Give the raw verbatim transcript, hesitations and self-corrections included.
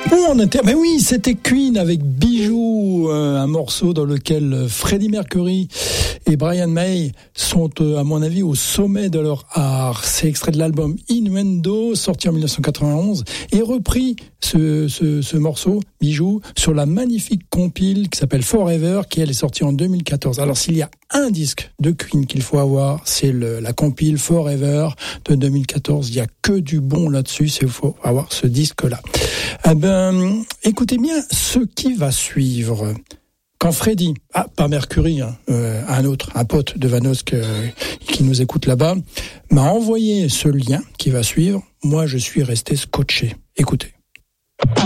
Bon, on était... Mais oui, c'était Queen avec Bijou, euh, un morceau dans lequel Freddie Mercury et Brian May sont, euh, à mon avis, au sommet de leur art. C'est extrait de l'album Innuendo, sorti en dix-neuf cent quatre-vingt-onze, et repris ce, ce, ce morceau, Bijou, sur la magnifique compile qui s'appelle Forever, qui elle est sortie en deux mille quatorze. Alors s'il y a un disque de Queen qu'il faut avoir, c'est le, la compile Forever de deux mille quatorze. Il y a que du bon là-dessus, il faut avoir ce disque-là. Eh ben, écoutez bien ce qui va suivre. Quand Freddie, ah, pas Mercury, hein, euh, un autre, un pote de Vanosque euh, qui nous écoute là-bas, m'a envoyé ce lien qui va suivre, moi je suis resté scotché. Écoutez.